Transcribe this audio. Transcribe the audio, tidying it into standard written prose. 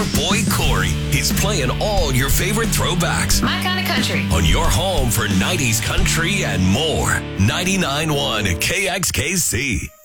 boy Corey. He's playing all your favorite throwbacks My kind of country. on your home for 90s country and more. 99.1 KXKC.